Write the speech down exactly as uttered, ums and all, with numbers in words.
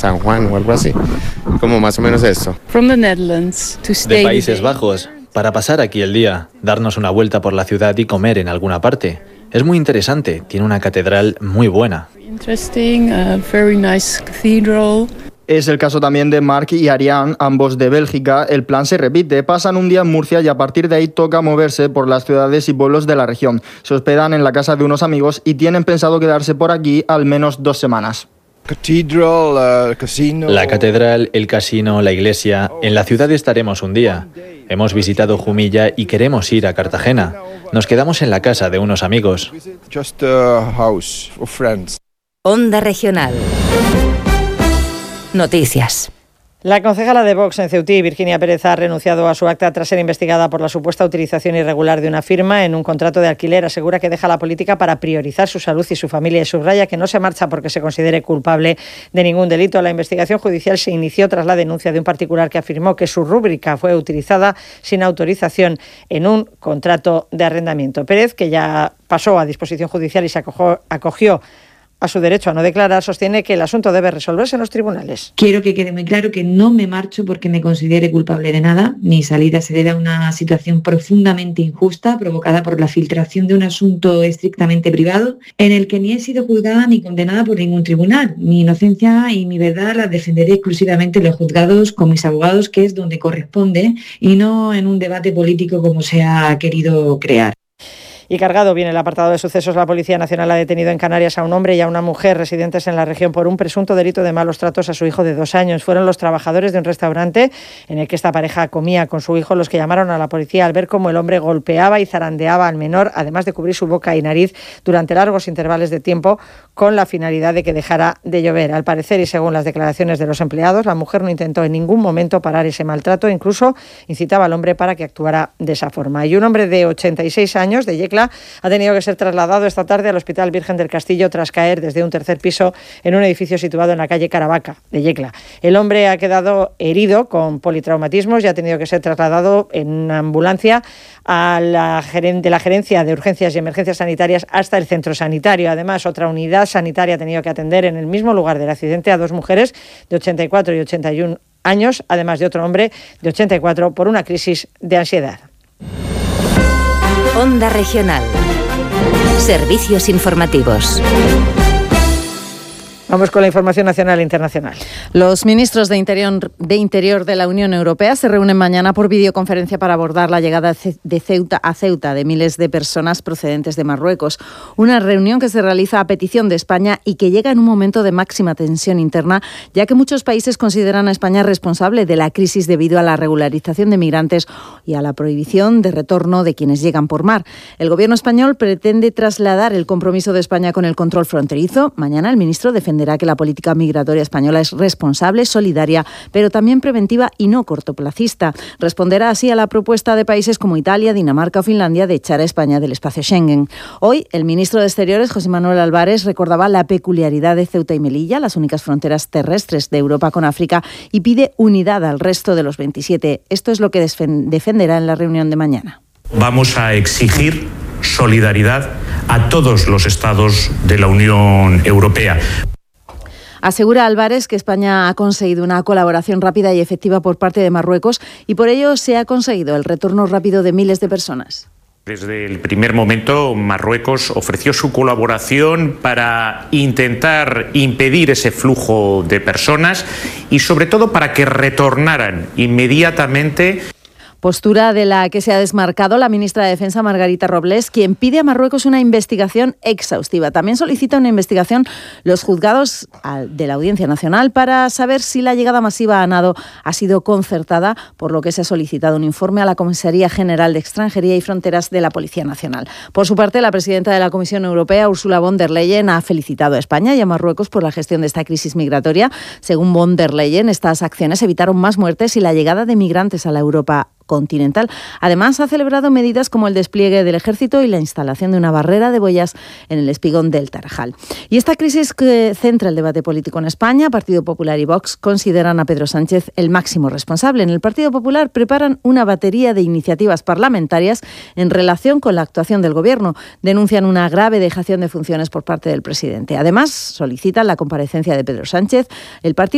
San Juan o algo así. Como más o menos eso. From the Netherlands to stay De Países Bajos, para pasar aquí el día, darnos una vuelta por la ciudad y comer en alguna parte. Es muy interesante, tiene una catedral muy buena. Interesting, a very nice cathedral. Es el caso también de Marc y Ariane, ambos de Bélgica. El plan se repite, pasan un día en Murcia y a partir de ahí toca moverse por las ciudades y pueblos de la región. Se hospedan en la casa de unos amigos y tienen pensado quedarse por aquí al menos dos semanas. Cathedral, uh, casino. La catedral, el casino, la iglesia. En la ciudad estaremos un día. Hemos visitado Jumilla y queremos ir a Cartagena. Nos quedamos en la casa de unos amigos. Just a house of friends. Onda Regional. Noticias. La concejala de Vox en Ceutí, Virginia Pérez, ha renunciado a su acta tras ser investigada por la supuesta utilización irregular de una firma en un contrato de alquiler. Asegura que deja la política para priorizar su salud y su familia y subraya que no se marcha porque se considere culpable de ningún delito. La investigación judicial se inició tras la denuncia de un particular que afirmó que su rúbrica fue utilizada sin autorización en un contrato de arrendamiento. Pérez, que ya pasó a disposición judicial y se acogió, acogió a su derecho a no declarar, sostiene que el asunto debe resolverse en los tribunales. Quiero que quede muy claro que no me marcho porque me considere culpable de nada. Mi salida se debe a una situación profundamente injusta provocada por la filtración de un asunto estrictamente privado en el que ni he sido juzgada ni condenada por ningún tribunal. Mi inocencia y mi verdad la defenderé exclusivamente en los juzgados con mis abogados, que es donde corresponde, y no en un debate político como se ha querido crear. Y cargado viene el apartado de sucesos. La Policía Nacional ha detenido en Canarias a un hombre y a una mujer residentes en la región por un presunto delito de malos tratos a su hijo de dos años. Fueron los trabajadores de un restaurante en el que esta pareja comía con su hijo los que llamaron a la policía al ver cómo el hombre golpeaba y zarandeaba al menor, además de cubrir su boca y nariz durante largos intervalos de tiempo con la finalidad de que dejara de llover. Al parecer, y según las declaraciones de los empleados, la mujer no intentó en ningún momento parar ese maltrato, incluso incitaba al hombre para que actuara de esa forma. Y un hombre de ochenta y seis años de Yecla ha tenido que ser trasladado esta tarde al Hospital Virgen del Castillo tras caer desde un tercer piso en un edificio situado en la calle Caravaca de Yecla. El hombre ha quedado herido con politraumatismos y ha tenido que ser trasladado en una ambulancia a la geren- de la Gerencia de Urgencias y Emergencias Sanitarias hasta el centro sanitario. Además, otra unidad sanitaria ha tenido que atender en el mismo lugar del accidente a dos mujeres de ochenta y cuatro y ochenta y uno años, además de otro hombre de ochenta y cuatro por una crisis de ansiedad. Onda Regional. Servicios informativos. Vamos con la información nacional e internacional. Los ministros de Interior, de Interior de la Unión Europea se reúnen mañana por videoconferencia para abordar la llegada de Ceuta a Ceuta de miles de personas procedentes de Marruecos. Una reunión que se realiza a petición de España y que llega en un momento de máxima tensión interna, ya que muchos países consideran a España responsable de la crisis debido a la regularización de migrantes y a la prohibición de retorno de quienes llegan por mar. El gobierno español pretende trasladar el compromiso de España con el control fronterizo. Mañana el ministro defenderá que la política migratoria española es responsable, solidaria, pero también preventiva y no cortoplacista. Responderá así a la propuesta de países como Italia, Dinamarca o Finlandia de echar a España del espacio Schengen. Hoy, el ministro de Exteriores, José Manuel Álvarez, recordaba la peculiaridad de Ceuta y Melilla, las únicas fronteras terrestres de Europa con África, y pide unidad al resto de los veintisiete. Esto es lo que defenderá en la reunión de mañana. Vamos a exigir solidaridad a todos los Estados de la Unión Europea. Asegura Álvarez que España ha conseguido una colaboración rápida y efectiva por parte de Marruecos y por ello se ha conseguido el retorno rápido de miles de personas. Desde el primer momento, Marruecos ofreció su colaboración para intentar impedir ese flujo de personas y sobre todo para que retornaran inmediatamente. Postura de la que se ha desmarcado la ministra de Defensa, Margarita Robles, quien pide a Marruecos una investigación exhaustiva. También solicita una investigación los juzgados de la Audiencia Nacional para saber si la llegada masiva a nado ha sido concertada, por lo que se ha solicitado un informe a la Comisaría General de Extranjería y Fronteras de la Policía Nacional. Por su parte, la presidenta de la Comisión Europea, Ursula von der Leyen, ha felicitado a España y a Marruecos por la gestión de esta crisis migratoria. Según von der Leyen, estas acciones evitaron más muertes y la llegada de migrantes a la Europa continental. Además, ha celebrado medidas como el despliegue del ejército y la instalación de una barrera de boyas en el espigón del Tarajal. Y esta crisis que centra el debate político en España, Partido Popular y Vox consideran a Pedro Sánchez el máximo responsable. En el Partido Popular preparan una batería de iniciativas parlamentarias en relación con la actuación del Gobierno. Denuncian una grave dejación de funciones por parte del presidente. Además, solicitan la comparecencia de Pedro Sánchez. El Partido